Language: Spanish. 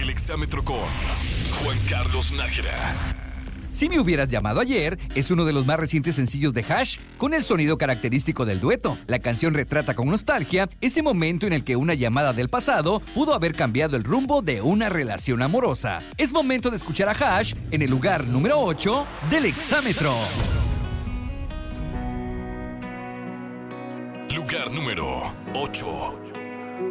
El exámetro con Juan Carlos Nájera. Si me hubieras llamado ayer es uno de los más recientes sencillos de Hash, con el sonido característico del dueto. La canción retrata con nostalgia ese momento en el que una llamada del pasado pudo haber cambiado el rumbo de una relación amorosa. Es momento de escuchar a Hash en el lugar número 8 del exámetro. Lugar número 8.